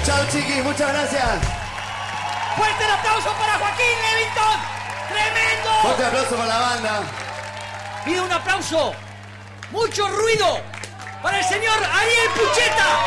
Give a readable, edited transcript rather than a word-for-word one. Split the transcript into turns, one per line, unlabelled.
Chao, chiquis, muchas gracias.
¡Fuerte el aplauso para Joaquín Levington! ¡Tremendo!
Fuerte aplauso para la banda.
Pido un aplauso, mucho ruido, para el señor Ariel Pucheta.